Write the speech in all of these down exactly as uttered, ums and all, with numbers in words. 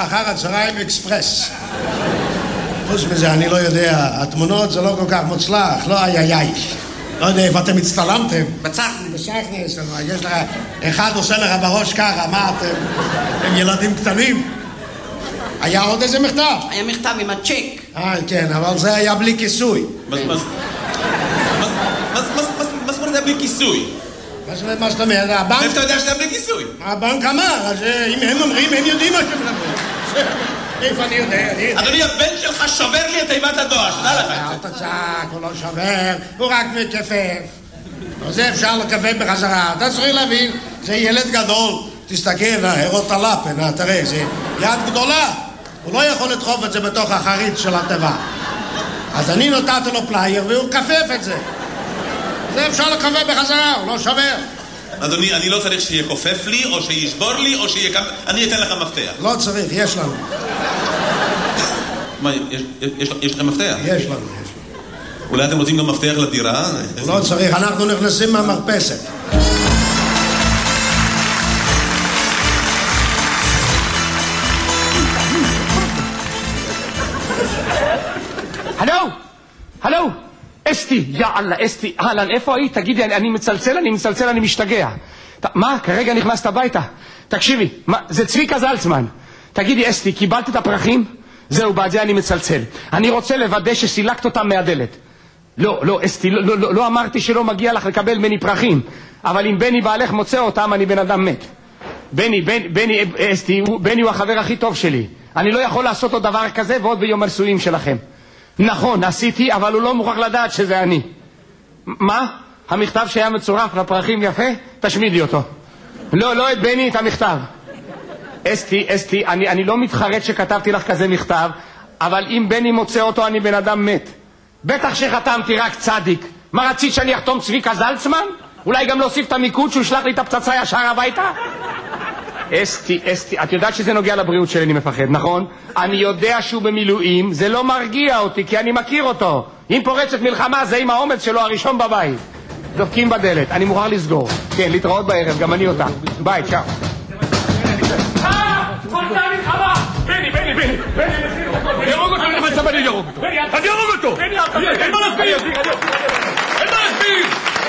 אחר הצהריים אקספרס. חוץ מזה, אני לא יודע, התמונות זה לא כל כך מוצלח, לא איי איי איי. לא יודע איפה אתם הצטלמתם. בצחני. בצחני יש לנו, יש לך, אחד עושה לך בראש ככה, מה אתם, הם ילדים קטנים? היה עוד איזה מכתב? היה מכתב עם הצ'ק. אה, כן, אבל זה היה בלי כיסוי. מה זאת אומרת בלי כיסוי? מה זאת אומרת, הבנק... איפה אתה יודע שזה בלי כיסוי? הבנק אמר, אז אם הם אומרים, הם יודעים מה שהם מדברים. איפה אני יודע? אדוני, הבן שלך שובר לי את תיבת הדואר, שתדע לך. אל תצעק, הוא לא שובר, הוא רק מכפף. זה אפשר לכפף בחזרה. אתה צריך להבין, זה ילד גדול. תסתכל, הרות הלפן, תראה, זה יד גדולה. הוא לא יכול לדחוף את זה בתוך החריץ של הטבע. אז אני נתתי לו פלייר והוא כפף את זה. זה אפשר לכפף בחזרה, הוא לא שובר. אדוני, אני לא צריך שיהיה כופף לי, או שישבור לי, או שיהיה... אני אתן לך מפתח. לא צריך, יש לנו. מה, יש לכם מפתח? יש לנו, יש לנו. אולי אתם רוצים גם מפתח לדירה? לא צריך, אנחנו נכנסים מהמרפסת. הלו! הלו! אסתי, יאללה, אסתי, אהלן, איפה היית? תגידי, אני, אני מצלצל, אני מצלצל, אני משתגע. ת, מה? כרגע נכנסת הביתה. תקשיבי, מה, זה צביקה זלצמן. תגידי, אסתי, קיבלת את הפרחים? זהו, בעד זה אני מצלצל. אני רוצה לוודא שסילקת אותם מהדלת. לא, לא, אסתי, לא, לא, לא, לא אמרתי שלא מגיע לך לקבל מני פרחים. אבל אם בני בעלך מוצא אותם, אני בן אדם מת. בני, בני, בני, אסתי, הוא, בני הוא החבר הכי טוב שלי. אני לא יכול לעשות עוד דבר כזה ועוד ביום הרסויים שלכם. נכון, עשיתי, אבל הוא לא מוכרח לדעת שזה אני. מה? המכתב שהיה מצורף לפרחים יפה? תשמידי אותו. לא, לא את בני, את המכתב. אסתי, אסתי, אני, אני לא מתחרט שכתבתי לך כזה מכתב, אבל אם בני מוצא אותו אני בן אדם מת. בטח שחתמתי רק צדיק. מה רצית שאני אחתום צביקה זלצמן? אולי גם להוסיף את המיקוד שהוא שלח לי את הפצצה ישר הביתה? אסתי, אסתי, את יודעת שזה נוגע לבריאות שלי, אני מפחד, נכון? אני יודע שהוא במילואים, זה לא מרגיע אותי, כי אני מכיר אותו. אם פורצת מלחמה, זה עם האומץ שלו הראשון בבית. דופקים בדלת, אני מוכרח לסגור. כן, להתראות בערב, גם אני אותה. ביי, צ'או. אה! פורצה מלחמה! בני, בני, בני, בני, ירוג אותו, אני מצב אני ירוג אותו. אני ירוג אותו! אין מה להסביר! אין מה להסביר!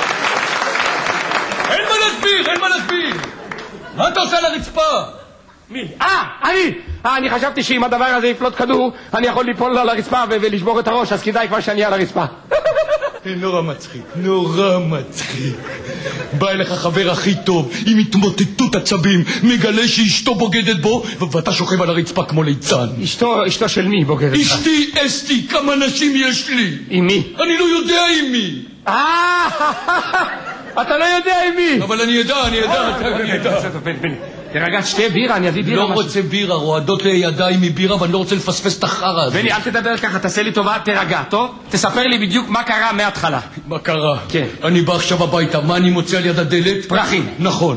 אין מה להסביר! אין מה להסביר! מה אתה עושה לרצפה? מי? אה, אני! אה, אני חשבתי שאם הדבר הזה יפלוט כדור, אני יכול ליפול על הרצפה ולשבור את הראש, אז כדאי כבר שאני על הרצפה. נורא מצחיק, נורא מצחיק. בא אליך חבר הכי טוב, עם התמוטטות עצבים, מגלה שאשתו בוגדת בו, ואתה שוכב על הרצפה כמו ליצן. אשתו, אשתו של מי בוגדת? אשתי, אסתי, כמה נשים יש לי? עם מי? אני לא יודע עם מי. אה, אתה לא יודע עם מי. אבל אני יודע, אני יודע. תרגע, שתי בירה, אני אביא בירה. לא רוצה בירה, רועדות לי ידיים מבירה, ואני לא רוצה לפספס את החרא הזה. בני, אל תדבר ככה, תעשה לי טובה, תרגע, טוב? תספר לי בדיוק מה קרה מההתחלה. מה קרה? כן. אני בא עכשיו הביתה, מה אני מוצא על יד הדלת? פרחים. נכון.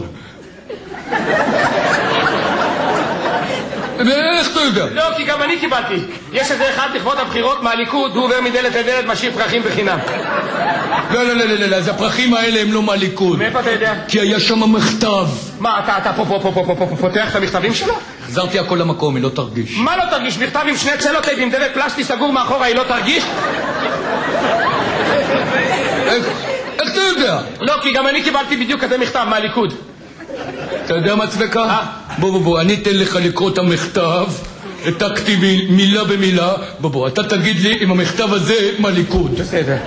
איך אתה יודע? לא, כי גם אני קיבלתי. יש איזה אחד לכבוד הבחירות מהליכוד, הוא עובר מדלת לדלת, משאיר פרחים בחינם. לא, לא, לא, לא, לא, אז הפרחים האלה הם לא מהליכוד. מאיפה אתה יודע? כי היה שם מכתב. מה, אתה, אתה פה, פה, פה, פה, פה, פה, פותח את המכתבים שלו? חזרתי הכל למקום, היא לא תרגיש. מה לא תרגיש? מכתב עם שני צלוטייפ עם דלת פלסטי סגור מאחורה, היא לא תרגיש? איך, איך אתה יודע? לא, כי גם אני קיבלתי בדיוק כזה מכתב מהליכוד. אתה יודע מה צבקה? בוא בוא בוא, אני אתן לך לקרוא את המכתב, העתקתי מילה במילה, בוא בוא, אתה תגיד לי אם המכתב הזה מהליכוד. בסדר.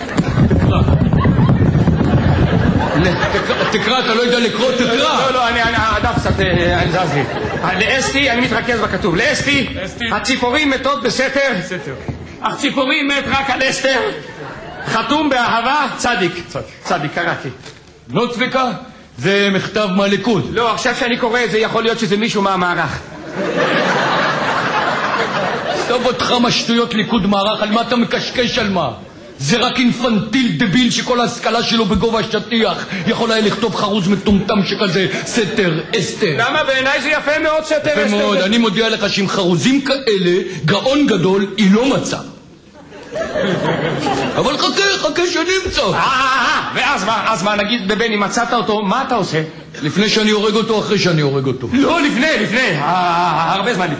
תקרא, אתה לא יודע לקרוא, תקרא. לא, לא, אני, הדף קצת זז לי. לאסתי, אני מתרכז בכתוב. לאסתי, הציפורים מתות בסתר. אך ציפורים מת רק על אסתר. חתום באהבה, צדיק. צדיק, קראתי. לא צבקה? זה מכתב מהליכוד. לא, עכשיו שאני קורא את זה, יכול להיות שזה מישהו מהמערך. טוב אותך משטויות ליכוד מערך, על מה אתה מקשקש על מה? זה רק אינפנטיל דביל שכל ההשכלה שלו בגובה השטיח יכול היה לכתוב חרוז מטומטם שכזה סתר, אסתר. למה? בעיניי זה יפה מאוד סתר, אסתר. יפה מאוד, אני מודיע לך שעם חרוזים כאלה, גאון גדול היא לא מצא. אבל חכה, חכה שנמצא. אה, אה, ואז מה, אז מה, נגיד בבני מצאת אותו, מה אתה עושה? לפני שאני הורג אותו, אחרי שאני הורג אותו. לא, לפני, לפני, הרבה זמן לפני.